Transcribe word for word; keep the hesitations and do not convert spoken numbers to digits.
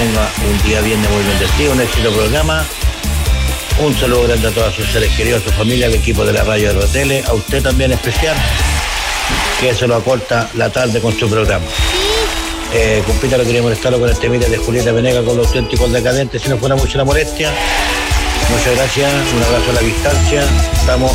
tenga un día viernes muy bendecido, un éxito programa. Un saludo grande a todos sus seres queridos, a su familia, al equipo de la radio R T L, a usted también especial, que se lo acorta la tarde con su programa. Eh, compita, lo quería molestarlo con este mire de Julieta Venegas con los auténticos decadentes, si no fuera mucho la molestia. Muchas gracias, un abrazo a la distancia. Estamos